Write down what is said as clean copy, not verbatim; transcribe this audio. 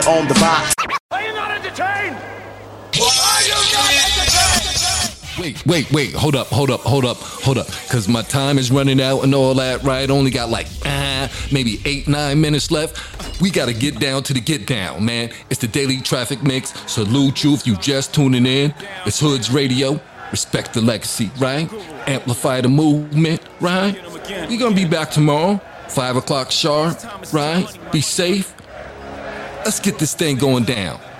On the box. Are you not entertained? Are you not entertained? Wait, hold up. Cause my time is running out and all that, right? Only got like, maybe 8-9 minutes left. We gotta get down to the get down, man. It's the Daily Traffic Mix. Salute you if you just tuning in. It's Hoods Radio. Respect the legacy, right? Amplify the movement, right? We gonna be back tomorrow, 5 o'clock sharp, right? Be safe. Let's get this thing going down.